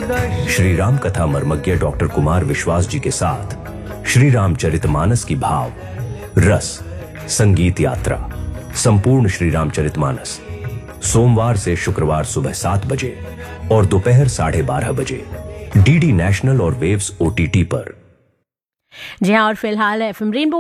श्री राम कथा मर्मज्ञ डॉक्टर कुमार विश्वास जी के साथ श्री रामचरितमानस की भाव रस संगीत यात्रा संपूर्ण श्री रामचरितमानस सोमवार से शुक्रवार सुबह 7 बजे और दोपहर 12:30 बजे डीडी नेशनल और वेव्स ओटीटी पर। जी हाँ, और फिलहाल एफएम रेनबो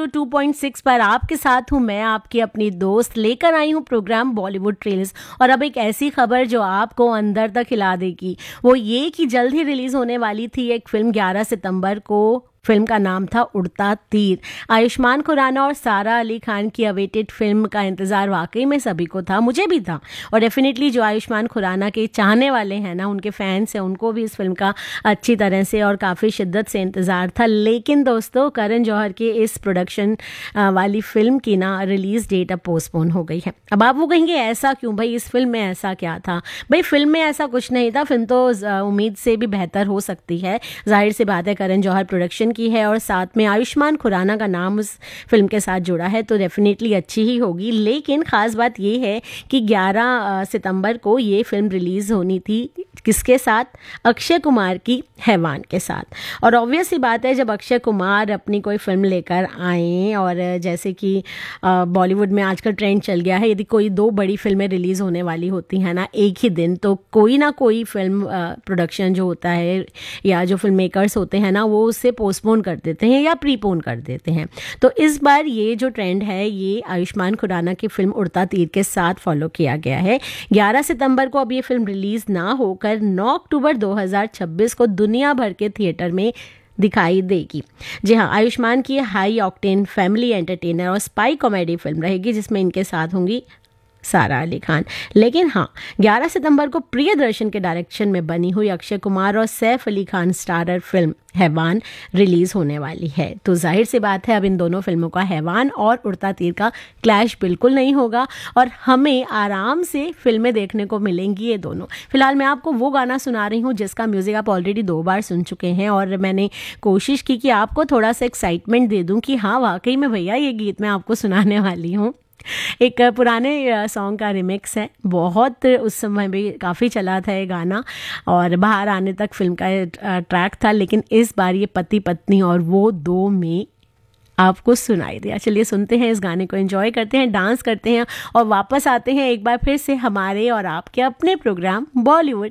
102.6 पर आपके साथ हूँ मैं, आपकी अपनी दोस्त, लेकर आई हूँ प्रोग्राम बॉलीवुड ट्रेलर्स। और अब एक ऐसी खबर जो आपको अंदर तक हिला देगी, वो ये कि जल्द ही रिलीज होने वाली थी एक फिल्म 11 सितंबर को। फिल्म का नाम था उड़ता तीर। आयुष्मान खुराना और सारा अली खान की अवेटेड फिल्म का इंतज़ार वाकई में सभी को था, मुझे भी था। और डेफिनेटली जो आयुष्मान खुराना के चाहने वाले हैं ना, उनके फैंस हैं, उनको भी इस फिल्म का अच्छी तरह से और काफ़ी शिद्दत से इंतज़ार था। लेकिन दोस्तों, करण जौहर के इस प्रोडक्शन वाली फिल्म की ना रिलीज़ डेट अब पोस्टपोन हो गई है। अब आप वो कहेंगे ऐसा क्यों भाई, इस फिल्म में ऐसा क्या था? भाई फिल्म में ऐसा कुछ नहीं था, फिल्म तो उम्मीद से भी बेहतर हो सकती है। जाहिर सी बात है, करण जौहर प्रोडक्शन की है और साथ में आयुष्मान खुराना का नाम उस फिल्म के साथ जुड़ा है, तो डेफिनेटली अच्छी ही होगी। लेकिन ख़ास बात ये है कि 11 सितंबर को ये फिल्म रिलीज़ होनी थी। किसके साथ? अक्षय कुमार की हैवान के साथ। और ऑब्वियस सी बात है, जब अक्षय कुमार अपनी कोई फिल्म लेकर आए, और जैसे कि बॉलीवुड में आजकल ट्रेंड चल गया है, यदि कोई 2 बड़ी फिल्में रिलीज़ होने वाली होती हैं ना एक ही दिन, तो कोई ना कोई फिल्म प्रोडक्शन जो होता है या जो फिल्म मेकर्स होते हैं ना, वो उससे पोस्टपोन कर देते हैं या प्रीपोन कर देते हैं। तो इस बार ये जो ट्रेंड है, ये आयुष्मान खुराना की फिल्म उड़ता तीर के साथ फॉलो किया गया है। 11 सितंबर को अब ये फिल्म रिलीज़ ना होकर 9 अक्टूबर 2026 को दुनिया भर के थिएटर में दिखाई देगी। जी हाँ, आयुष्मान की हाई ऑक्टेन फैमिली एंटरटेनर और स्पाई कॉमेडी फिल्म रहेगी, जिसमें इनके साथ होंगी सारा अली खान। लेकिन हाँ, 11 सितंबर को प्रियदर्शन के डायरेक्शन में बनी हुई अक्षय कुमार और सैफ अली खान स्टारर फिल्म हैवान रिलीज होने वाली है। तो जाहिर सी बात है, अब इन दोनों फिल्मों का, हैवान और उड़ता तीर का, क्लैश बिल्कुल नहीं होगा और हमें आराम से फिल्में देखने को मिलेंगी ये दोनों। फिलहाल मैं आपको वो गाना सुना रही हूँ जिसका म्यूज़िक आप ऑलरेडी 2 बार सुन चुके हैं, और मैंने कोशिश की कि आपको थोड़ा सा एक्साइटमेंट दे दूँ कि हाँ वाकई में भैया ये गीत मैं आपको सुनाने वाली हूँ। एक पुराने सॉन्ग का रिमिक्स है, बहुत उस समय भी काफ़ी चला था ये गाना और बाहर आने तक फिल्म का ट्रैक था। लेकिन इस बार ये पति पत्नी और वो 2 में आपको सुनाई दिया। चलिए सुनते हैं इस गाने को, एंजॉय करते हैं, डांस करते हैं और वापस आते हैं एक बार फिर से हमारे और आपके अपने प्रोग्राम बॉलीवुड